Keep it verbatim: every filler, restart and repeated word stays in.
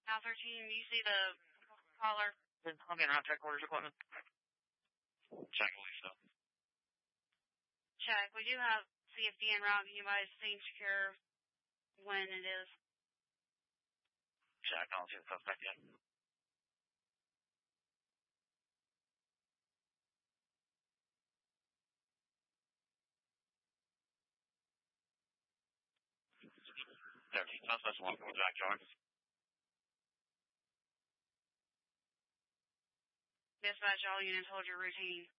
Now thirteen, you see the caller? I'm getting out check orders equipment. Check, Lisa. Check. We do have C F D en route. You might have seen secure when it is. Check. I don't see the suspect yet. thirteen, suspect one from the backyard. Dispatch, all units hold your routine.